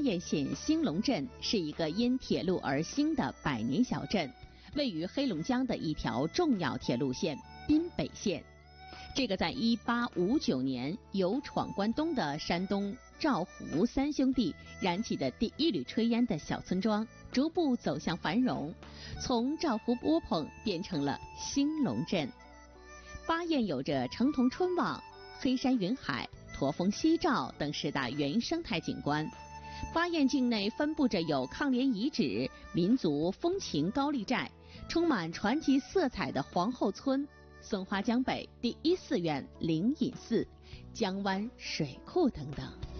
堰县兴隆镇是一个因铁路而兴的百年小镇，位于黑龙江的一条重要铁路线滨北线。这个在1859年由闯关东的山东赵胡三兄弟燃起的第一缕炊烟的小村庄，逐步走向繁荣，从赵胡窝棚变成了兴隆镇。巴堰有着城同春望、黑山云海、驼峰夕照等10大原生态景观。巴堰境内分布着有抗联遗址、民族风情高丽寨、充满传奇色彩的皇后村、松花江北第一寺院灵隐寺、江湾水库等等。